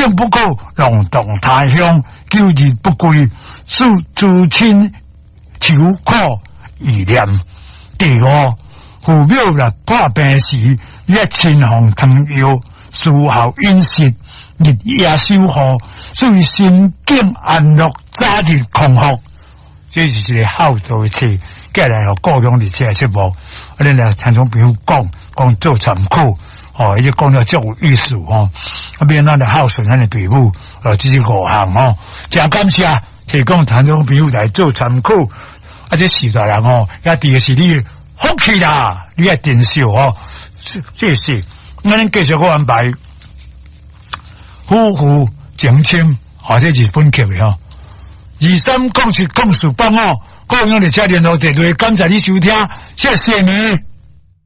更不可浪动他乡，旧日不归，使至亲求可意念。第五，父母来破病时，也亲奉汤药，事后饮食，日夜守护，所以心境安乐，早日康复。这是一个好做的事，接来互各种日子节目，咱来听种朋友讲做参考，伊就讲了足有意思免咱的孝顺咱的队伍，这是5项真感谢提供听众朋友来做参考，这实在人也第个是你福气啦，你要珍惜这是，咱继续个安排，夫妇情深，这是分级的23、07、04帮各样的车联络电话，感谢你收听，谢谢你。